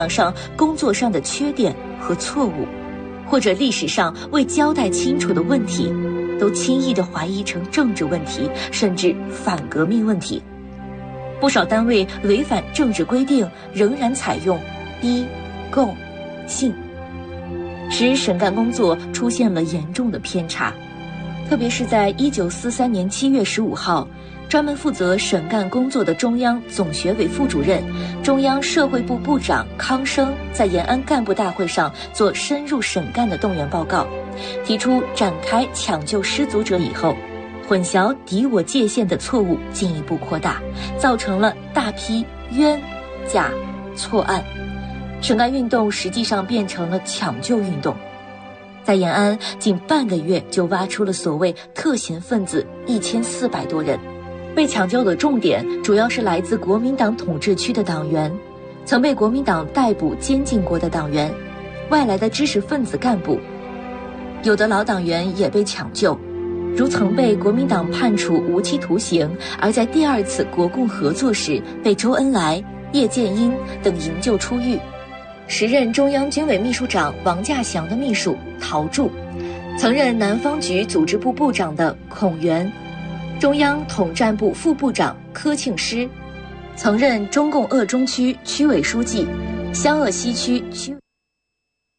上工作上的缺点和错误，或者历史上未交代清楚的问题，都轻易地怀疑成政治问题，甚至反革命问题。不少单位违反政治规定，仍然采用逼、供、信，使审干工作出现了严重的偏差。特别是在1943年7月15号，专门负责审干工作的中央总学委副主任、中央社会部部长康生在延安干部大会上做深入审干的动员报告，提出展开抢救失足者以后，混淆敌我界限的错误进一步扩大，造成了大批冤、假、错案。审干运动实际上变成了抢救运动。在延安，仅半个月就挖出了所谓特嫌分子1400多人。被抢救的重点主要是来自国民党统治区的党员，曾被国民党逮捕监禁过的党员，外来的知识分子干部。有的老党员也被抢救，如曾被国民党判处无期徒刑，而在第二次国共合作时被周恩来、叶剑英等营救出狱。时任中央军委秘书长王稼祥的秘书陶铸，曾任南方局组织部部长的孔原，中央统战部副部长柯庆施，曾任中共鄂中区区委书记、湘鄂西区区委